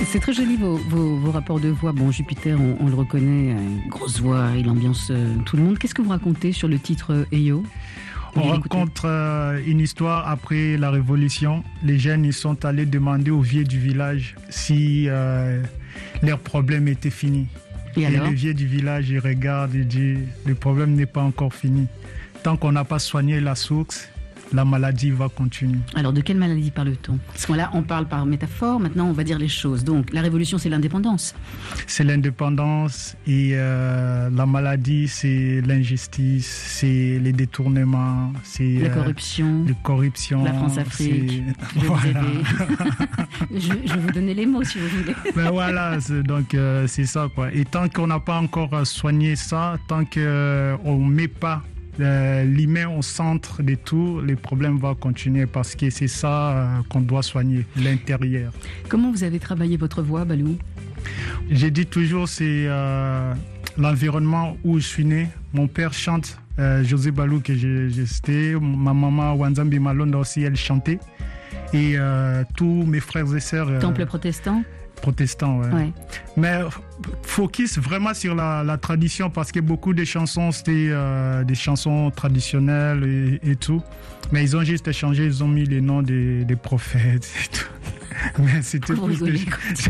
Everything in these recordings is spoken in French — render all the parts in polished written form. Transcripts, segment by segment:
C'est très joli vos rapports de voix. Bon, Jupiter, on le reconnaît, une grosse voix, il ambiance tout le monde. Qu'est-ce que vous racontez sur le titre Eyo ? On raconte une histoire après la Révolution. Les jeunes ils sont allés demander aux vieux du village si leur problème était fini. Et les vieux du village ils regardent et disent le problème n'est pas encore fini. Tant qu'on n'a pas soigné la source, la maladie va continuer. Alors, de quelle maladie parle-t-on ? Parce que là, on parle par métaphore, maintenant on va dire les choses. Donc, la révolution, c'est l'indépendance. C'est l'indépendance et la maladie, c'est l'injustice, c'est les détournements, c'est la corruption, la France-Afrique. Je vais vous aider. je vais vous donner les mots si vous voulez. Ben voilà, c'est ça quoi. Et tant qu'on n'a pas encore soigné ça, tant qu'on ne met pas l'humain au centre de tout, les problèmes vont continuer parce que c'est ça qu'on doit soigner, l'intérieur. Comment vous avez travaillé votre voix, Balou ? J'ai dit toujours, c'est l'environnement où je suis né. Mon père chante, José Balou que j'ai cité, ma maman Wanzambi Malonda aussi, elle chantait. Et tous mes frères et sœurs... Temple protestant ? Protestant, ouais. Mais focus vraiment sur la tradition parce que beaucoup de chansons c'était des chansons traditionnelles et tout. Mais ils ont juste changé, ils ont mis les noms des prophètes et tout. Mais c'était plus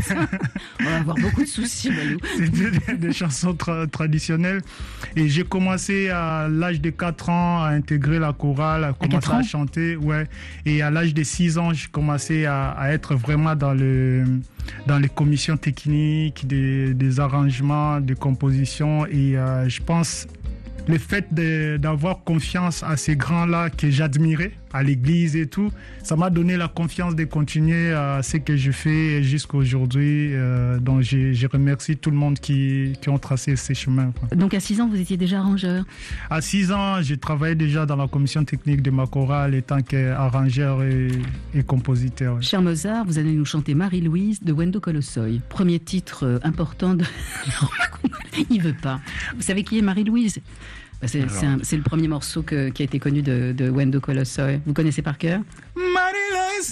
on va avoir beaucoup de soucis, Balou. C'était des chansons traditionnelles. Et j'ai commencé à l'âge de 4 ans à intégrer la chorale, à commencer à chanter. Ouais. Et à l'âge de 6 ans, j'ai commencé à être vraiment dans les commissions techniques, des arrangements, des compositions. Et je pense le fait d'avoir confiance à ces grands-là que j'admirais, à l'église et tout, ça m'a donné la confiance de continuer à ce que je fais jusqu'à aujourd'hui. Donc je remercie tout le monde qui ont tracé ces chemins. Donc à 6 ans, vous étiez déjà arrangeur ? À 6 ans, j'ai travaillé déjà dans la commission technique de ma chorale en tant qu'arrangeur et compositeur. Cher Mozart, vous allez nous chanter Marie-Louise de Wendo Colossoy. Premier titre important de... Il veut pas. Vous savez qui est Marie-Louise ? C'est le premier morceau qui a été connu de Wendo Colossoy. Vous connaissez par cœur ? Marie-Louise,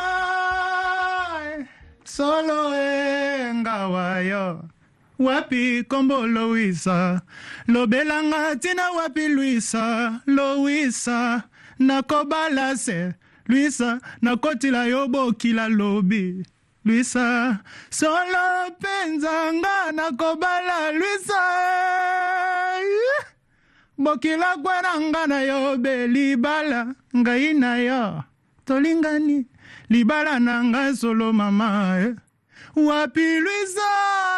solo ngawayo. Wapi kombo Louisa, lobelanga tina wapi Louisa, Louisa, nakobalase, Louisa, nakotila yobo kila lobi. Louisa, solo penzanga nakobala Louisa. Bokila gwaranga na yo be libala ngai na yo tolingani libala nanga solo mama wapi Louisa.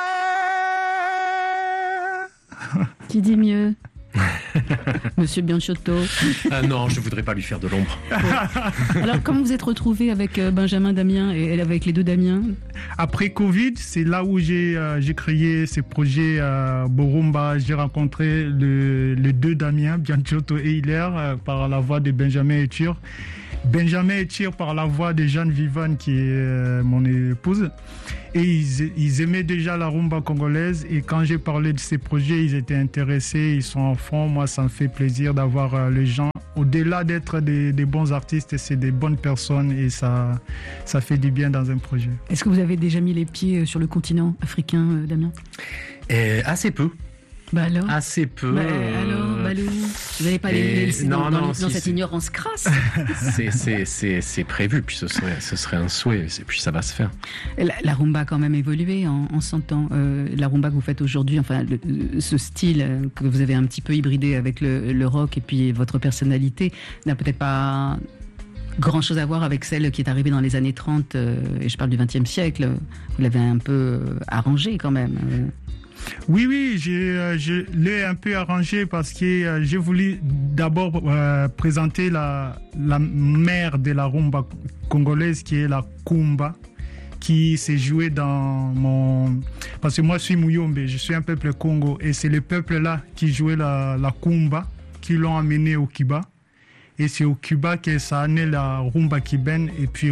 Qui dit mieux? Monsieur Bianciotto. Ah non, je voudrais pas lui faire de l'ombre. Bon. Alors, comment vous êtes retrouvé avec Benjamin Damien et avec les deux Damien? Après Covid, c'est là où j'ai créé ce projet Borumba. J'ai rencontré les deux Damien, Bianciotto et Hilaire, par la voix de Benjamin Etur. Benjamin Etur par la voix de Jeanne Vivane, qui est mon épouse. Et ils aimaient déjà la rumba congolaise. Et quand j'ai parlé de ces projets, ils étaient intéressés, ils sont en fond. Moi, ça me fait plaisir d'avoir les gens. Au-delà d'être des bons artistes, c'est des bonnes personnes et ça fait du bien dans un projet. Est-ce que vous avez déjà mis les pieds sur le continent africain, Damien? Assez peu. Bah alors Assez peu. Bah alors, Balou, vous n'allez pas les laisser dans cette ignorance crasse. C'est prévu, puis ce serait un souhait, et puis ça va se faire. La rumba a quand même évolué en 100 ans. La rumba que vous faites aujourd'hui, enfin ce style que vous avez un petit peu hybridé avec le rock et puis votre personnalité, n'a peut-être pas grand-chose à voir avec celle qui est arrivée dans les années 30, et je parle du XXe siècle. Vous l'avez un peu arrangée quand même. Oui, je l'ai un peu arrangé parce que j'ai voulu d'abord présenter la mère de la rumba congolaise qui est la kumba, qui s'est jouée dans mon... Parce que moi je suis Muyombe, je suis un peuple Congo et c'est le peuple là qui jouait la kumba, qui l'ont amené au Kiba. Et c'est au Cuba que ça a né la rumba cubaine et puis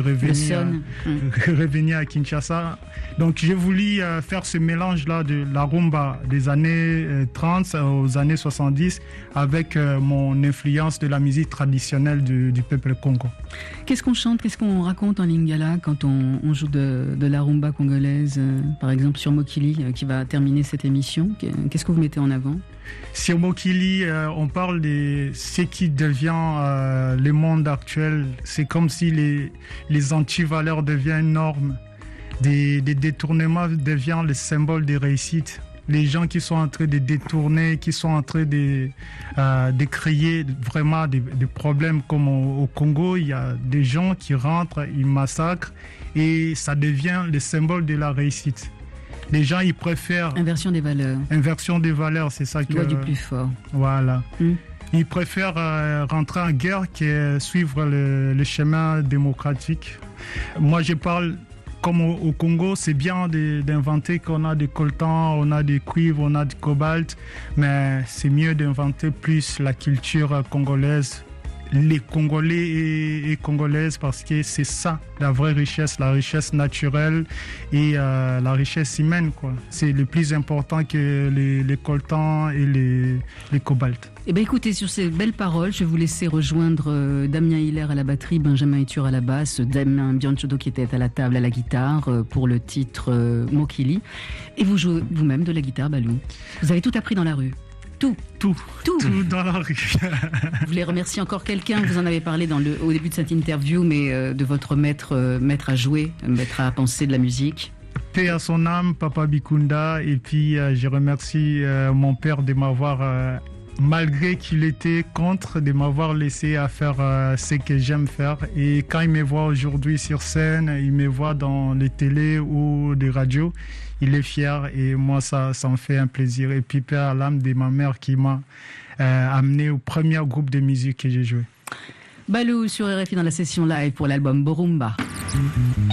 revenir à Kinshasa. Donc j'ai voulu faire ce mélange-là de la rumba des années 30 aux années 70 avec mon influence de la musique traditionnelle du peuple Congo. Qu'est-ce qu'on chante, qu'est-ce qu'on raconte en lingala quand on joue de la rumba congolaise, par exemple sur Mokili qui va terminer cette émission? Qu'est-ce que vous mettez en avant? Sur Mokili, on parle de ce qui devient le monde actuel. C'est comme si les antivaleurs deviennent normes. Des détournements deviennent le symbole de réussite. Les gens qui sont en train de détourner, qui sont en train de créer vraiment des problèmes comme au Congo, il y a des gens qui rentrent, ils massacrent et ça devient le symbole de la réussite. Les gens, ils préfèrent... Inversion des valeurs. Inversion des valeurs, c'est ça que... Loi du plus fort. Voilà. Ils préfèrent rentrer en guerre que suivre le chemin démocratique. Moi, je parle... Comme au Congo, c'est bien d'inventer qu'on a des coltans, on a des cuivres, on a du cobalt, mais c'est mieux d'inventer plus la culture congolaise, les Congolais et Congolaises, parce que c'est ça la vraie richesse, la richesse naturelle et la richesse humaine, quoi. C'est le plus important que les coltans et les cobalts. Eh bien, écoutez, sur ces belles paroles, je vais vous laisser rejoindre Damien Hiller à la batterie, Benjamin Itur à la basse, Damien Bianchodo qui était à la table à la guitare pour le titre Mokili. Et vous jouez vous-même de la guitare, Balou. Vous avez tout appris dans la rue. Tout dans la rue. Vous voulez remercier encore quelqu'un? Vous en avez parlé au début de cette interview, mais de votre maître à jouer, maître à penser de la musique. Paix à son âme, Papa Bikunda. Et puis je remercie mon père de m'avoir, malgré qu'il était contre, de m'avoir laissé à faire ce que j'aime faire. Et quand il me voit aujourd'hui sur scène, il me voit dans les télés ou des radios, il est fier et moi ça me fait un plaisir. Et puis paix à l'âme de ma mère qui m'a amené au premier groupe de musique que j'ai joué. Balou sur RFI dans la session live pour l'album Borumba.